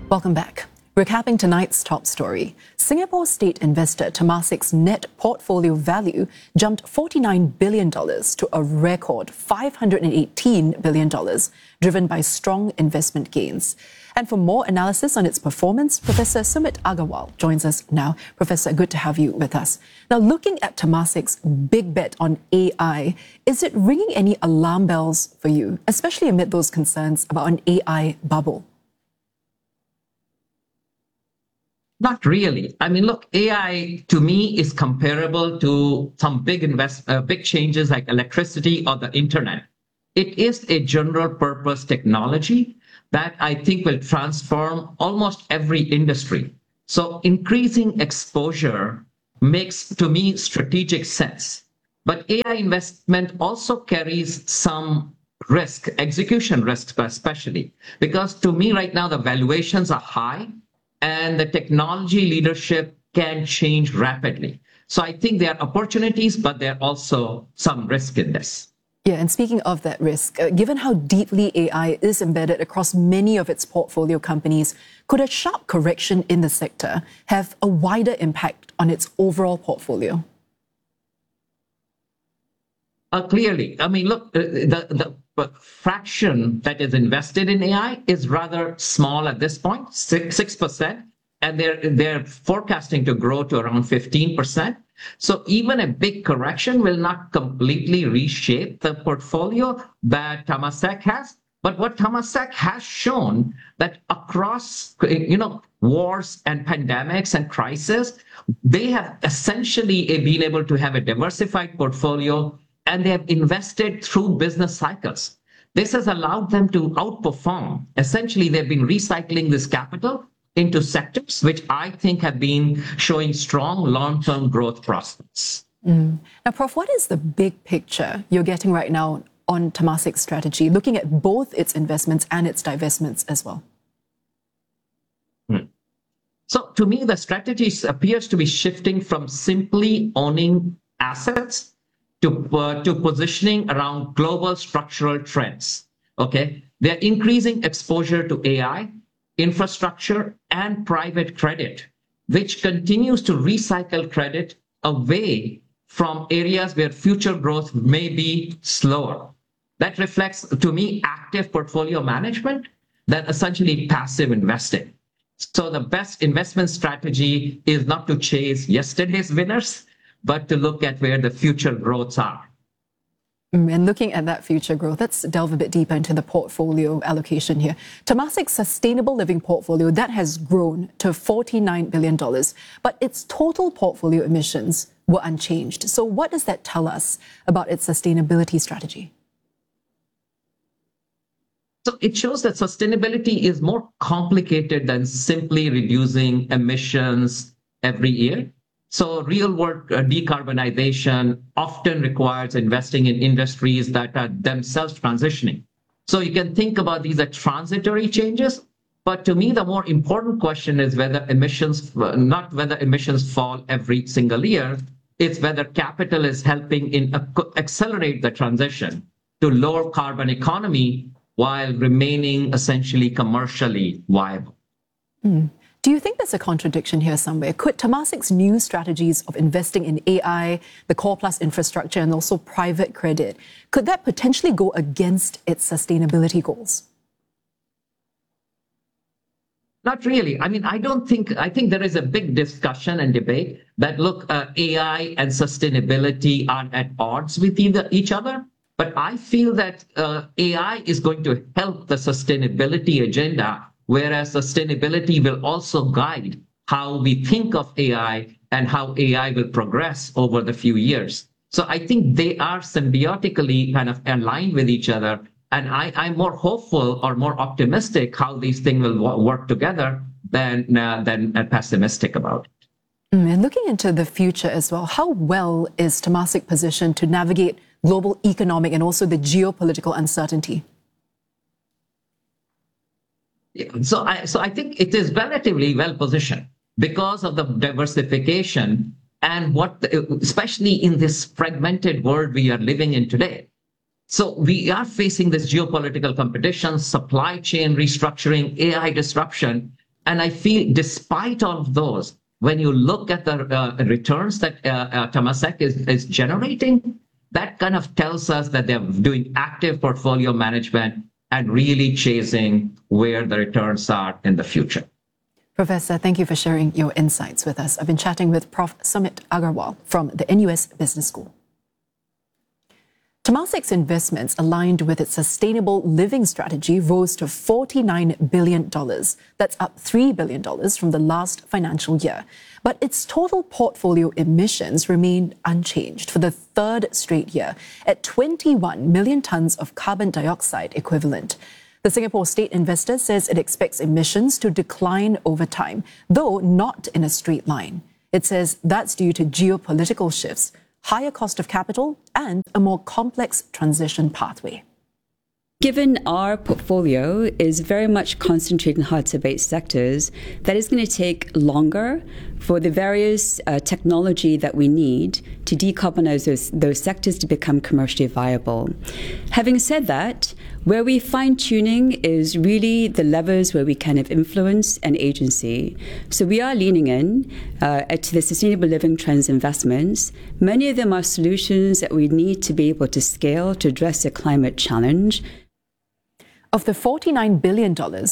Welcome back. Recapping tonight's top story, Singapore state investor Temasek's net portfolio value jumped $49 billion to a record $518 billion, driven by strong investment gains. And for more analysis on its performance, Professor Sumit Agarwal joins us now. Professor, good to have you with us. Now, looking at Temasek's big bet on AI, is it ringing any alarm bells for you, especially amid those concerns about an AI bubble? Not really. I mean, look, AI to me is comparable to some big changes like electricity or the internet. It is a general purpose technology that I think will transform almost every industry. So increasing exposure makes, to me, strategic sense. But AI investment also carries some risk, execution risk especially, because to me right now the valuations are high and the technology leadership can change rapidly. So I think there are opportunities, but there are also some risk in this. Yeah, and speaking of that risk, given how deeply AI is embedded across many of its portfolio companies, could a sharp correction in the sector have a wider impact on its overall portfolio? Clearly. I mean, look, the fraction that is invested in AI is rather small at this point, 6%, and they're forecasting to grow to around 15%. So even a big correction will not completely reshape the portfolio that Temasek has. But what Temasek has shown that across, wars and pandemics and crises, they have essentially been able to have a diversified portfolio, and they have invested through business cycles. This has allowed them to outperform. Essentially, they've been recycling this capital into sectors which I think have been showing strong long-term growth prospects. Now, Prof, what is the big picture you're getting right now on Temasek's strategy, looking at both its investments and its divestments as well? So to me, the strategy appears to be shifting from simply owning assets to positioning around global structural trends. Okay, they're increasing exposure to AI, infrastructure, and private credit, which continues to recycle credit away from areas where future growth may be slower. That reflects, to me, active portfolio management than essentially passive investing. So the best investment strategy is not to chase yesterday's winners, but to look at where the future growths are. And looking at that future growth, let's delve a bit deeper into the portfolio allocation here. Temasek's sustainable living portfolio, that has grown to $49 billion, but its total portfolio emissions were unchanged. So what does that tell us about its sustainability strategy? So it shows that sustainability is more complicated than simply reducing emissions every year. So real-world decarbonization often requires investing in industries that are themselves transitioning. So you can think about these as transitory changes, but to me, the more important question is whether emissions, not whether emissions fall every single year, it's whether capital is helping accelerate the transition to lower carbon economy while remaining essentially commercially viable. Do you think there's a contradiction here somewhere? Could Temasek's new strategies of investing in AI, the core plus infrastructure, and also private credit, could that potentially go against its sustainability goals? Not really. I mean, I think there is a big discussion and debate that, look, AI and sustainability are at odds with each other. But I feel that AI is going to help the sustainability agenda, whereas sustainability will also guide how we think of AI and how AI will progress over the few years. So I think they are symbiotically kind of aligned with each other. And I'm more hopeful or more optimistic how these things will work together than pessimistic about it. And looking into the future as well, how well is Temasek positioned to navigate global economic and also the geopolitical uncertainty? So I think it is relatively well positioned because of the diversification and especially in this fragmented world we are living in today. So we are facing this geopolitical competition, supply chain restructuring, AI disruption, And I feel despite all of those, when you look at the returns that Temasek is generating, that kind of tells us that they're doing active portfolio management and really chasing where the returns are in the future. Professor, thank you for sharing your insights with us. I've been chatting with Prof. Sumit Agarwal from the NUS Business School. Temasek's investments aligned with its sustainable living strategy rose to $49 billion. That's up $3 billion from the last financial year. But its total portfolio emissions remained unchanged for the third straight year at 21 million tons of carbon dioxide equivalent. The Singapore state investor says it expects emissions to decline over time, though not in a straight line. It says that's due to geopolitical shifts, higher cost of capital, and a more complex transition pathway. Given our portfolio is very much concentrated in hard-to-abate sectors, that is going to take longer for the various technology that we need to decarbonize those sectors to become commercially viable. Having said that, where we fine-tuning is really the levers where we can have influence and agency. So we are leaning in to the sustainable living trends investments. Many of them are solutions that we need to be able to scale to address the climate challenge. Of the $49 billion,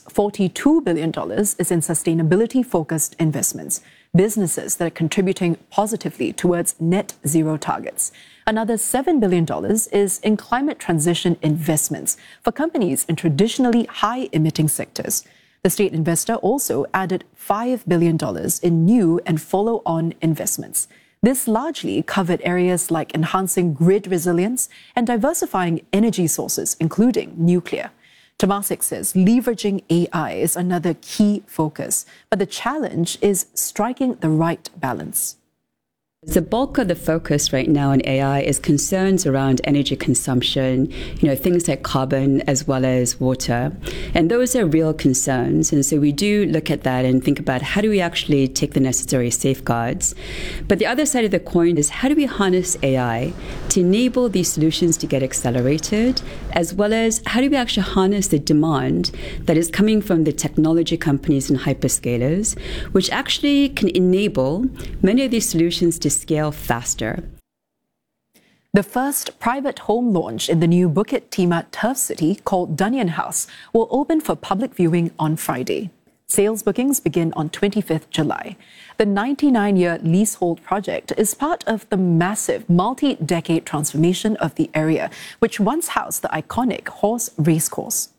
$42 billion is in sustainability-focused investments, businesses that are contributing positively towards net zero targets. Another $7 billion is in climate transition investments for companies in traditionally high-emitting sectors. The state investor also added $5 billion in new and follow-on investments. This largely covered areas like enhancing grid resilience and diversifying energy sources, including nuclear. Temasek says leveraging AI is another key focus, but the challenge is striking the right balance. The bulk of the focus right now in AI is concerns around energy consumption, things like carbon as well as water. And those are real concerns. And so we do look at that and think about how do we actually take the necessary safeguards. But the other side of the coin is how do we harness AI to enable these solutions to get accelerated, as well as how do we actually harness the demand that is coming from the technology companies and hyperscalers, which actually can enable many of these solutions to scale faster. The first private home launch in the new Bukit Timah Turf City, called Dunyan House, will open for public viewing on Friday. Sales bookings begin on 25th July. The 99-year leasehold project is part of the massive multi-decade transformation of the area, which once housed the iconic horse racecourse.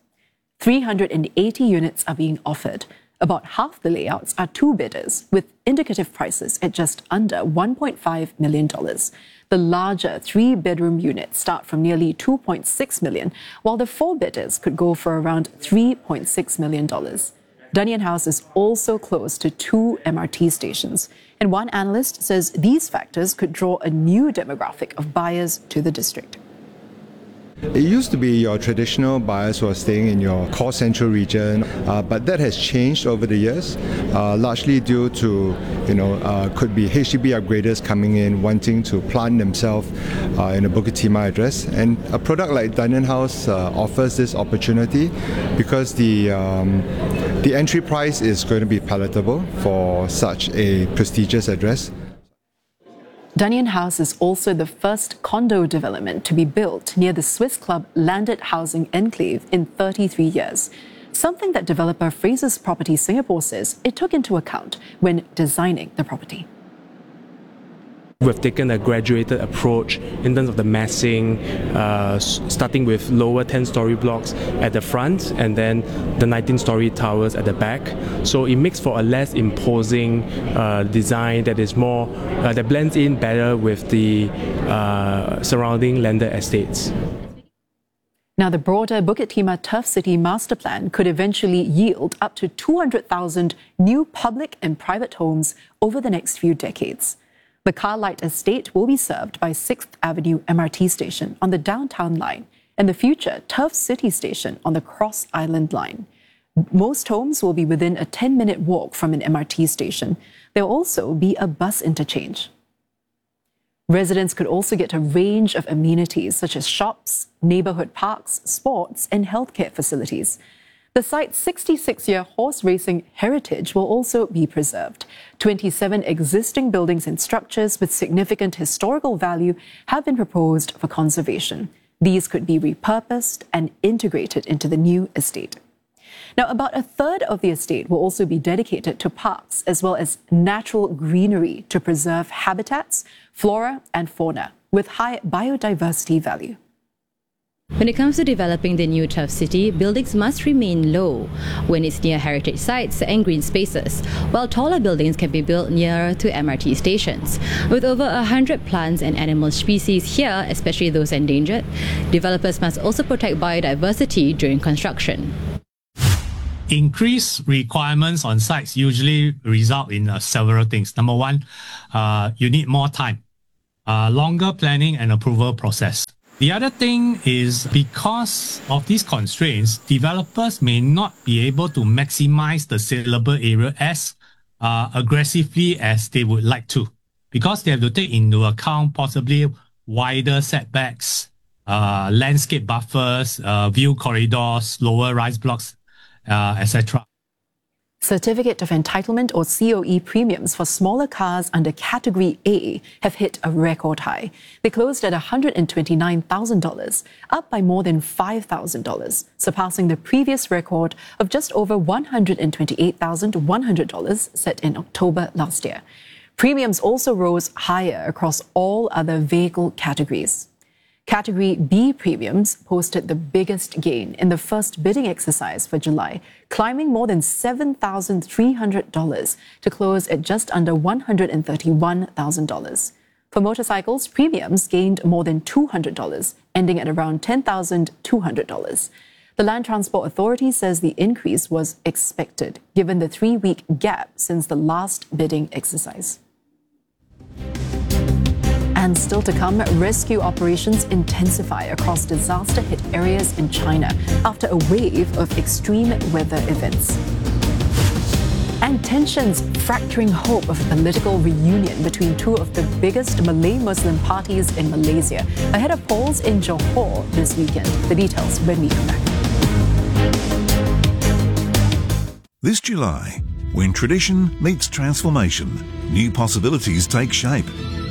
380 units are being offered. About half the layouts are two-bidders, with indicative prices at just under $1.5 million. The larger three-bedroom units start from nearly $2.6 million, while the four-bidders could go for around $3.6 million. Dunyan House is also close to 2 MRT stations, and one analyst says these factors could draw a new demographic of buyers to the district. It used to be your traditional buyers who are staying in your core central region, but that has changed over the years, largely due to, could be HDB upgraders coming in, wanting to plant themselves in a Bukit Timah address. And a product like Dunyan House offers this opportunity because the entry price is going to be palatable for such a prestigious address. Dunyan House is also the first condo development to be built near the Swiss Club landed housing enclave in 33 years, something that developer Frasers Property Singapore says it took into account when designing the property. We've taken a graduated approach in terms of the massing, starting with lower 10-story blocks at the front and then the 19-story towers at the back. So it makes for a less imposing design that is more, that blends in better with the surrounding landed estates. Now, the broader Bukit Timah Turf City master plan could eventually yield up to 200,000 new public and private homes over the next few decades. The Carlight estate will be served by 6th Avenue MRT station on the downtown line and the future Turf City station on the Cross Island line. Most homes will be within a 10-minute walk from an MRT station. There will also be a bus interchange. Residents could also get a range of amenities such as shops, neighborhood parks, sports, and healthcare facilities. The site's 66-year horse racing heritage will also be preserved. 27 existing buildings and structures with significant historical value have been proposed for conservation. These could be repurposed and integrated into the new estate. Now, about a third of the estate will also be dedicated to parks as well as natural greenery to preserve habitats, flora and fauna with high biodiversity value. When it comes to developing the new Turf City, buildings must remain low when it's near heritage sites and green spaces, while taller buildings can be built nearer to MRT stations. With over 100 plants and animal species here, especially those endangered, developers must also protect biodiversity during construction. Increased requirements on sites usually result in several things. Number one, you need more time, longer planning and approval process. The other thing is because of these constraints, developers may not be able to maximize the saleable area as aggressively as they would like to, because they have to take into account possibly wider setbacks, landscape buffers, view corridors, lower rise blocks, etc. Certificate of Entitlement or COE premiums for smaller cars under Category A have hit a record high. They closed at $129,000, up by more than $5,000, surpassing the previous record of just over $128,100 set in October last year. Premiums also rose higher across all other vehicle categories. Category B premiums posted the biggest gain in the first bidding exercise for July, climbing more than $7,300 to close at just under $131,000. For motorcycles, premiums gained more than $200, ending at around $10,200. The Land Transport Authority says the increase was expected, given the 3-week gap since the last bidding exercise. And still to come, rescue operations intensify across disaster-hit areas in China after a wave of extreme weather events. And tensions fracturing hope of a political reunion between two of the biggest Malay Muslim parties in Malaysia ahead of polls in Johor this weekend. The details when we come back. This July, when tradition meets transformation, new possibilities take shape.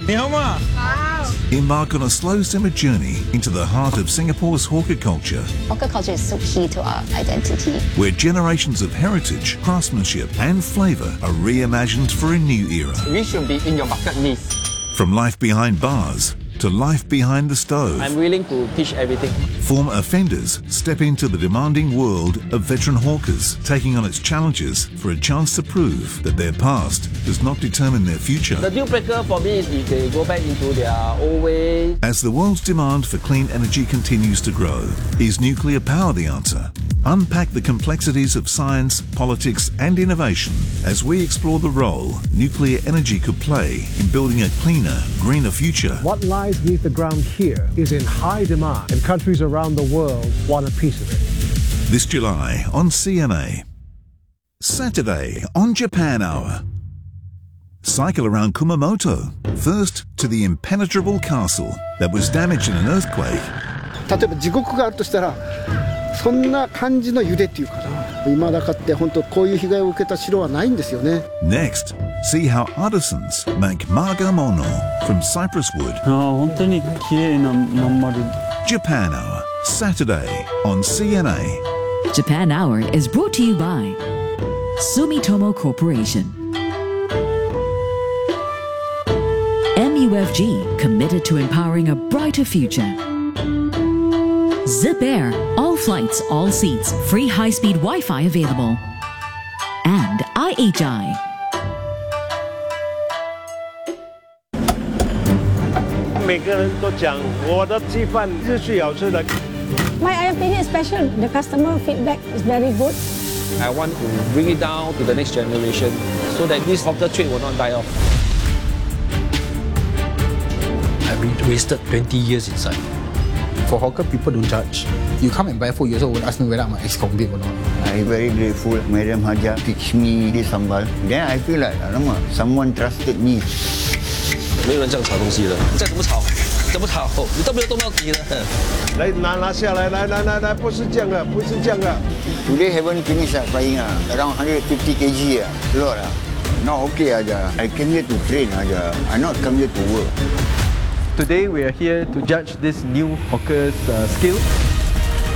Embark on a slow simmer journey into the heart of Singapore's hawker culture. Hawker culture is so key to our identity. Where generations of heritage, craftsmanship and flavour are reimagined for a new era. We should be in your bucket list. From life behind bars to life behind the stove. I'm willing to teach everything. Former offenders step into the demanding world of veteran hawkers, taking on its challenges for a chance to prove that their past does not determine their future. The deal breaker for me is if they go back into their old way. As the world's demand for clean energy continues to grow, is nuclear power the answer? Unpack the complexities of science, politics and innovation as we explore the role nuclear energy could play in building a cleaner, greener future. What lies beneath the ground here is in high demand, and countries around the world want a piece of it. This July on CMA. Saturday on Japan Hour. Cycle around Kumamoto, first to the impenetrable castle that was damaged in an earthquake. 例えば地獄があるとしたらそんな感じの揺れっていうかな、今だかって本当こういう被害を受けた城はないんですよね。 Next, see how artisans make margamono from cypress wood. 本当に綺麗なまん丸。 Japan Hour, Saturday on CNA. Japan Hour is brought to you by Sumitomo Corporation. MUFG, committed to empowering a brighter future. Zip Air, all flights, all seats, free high-speed Wi-Fi available. And IHI. My opinion is special. The customer feedback is very good. I want to bring it down to the next generation so that this hawker trade will not die off. I've been wasted 20 years inside. For hawker, people don't judge. You come and buy food, you also won't ask me whether I'm an ex-convict or not. I'm very grateful. Madam Haja teach me this sambal. Then I feel like, someone trusted me. 没有人这样炒东西的，再怎么炒，这不好，你都没有动到底了。 来拿下来，来，不是这样的，不是这样的。 Today haven't finished flying around 150 kg lot Not okay aja. I came here to train aja. I not come here to work. Today we are here to judge this new hawker's skill.